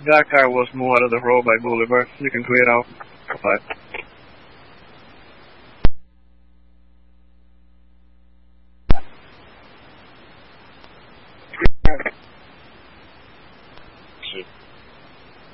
That car was moved out of the road by Boulevard. You can clear it out. 5.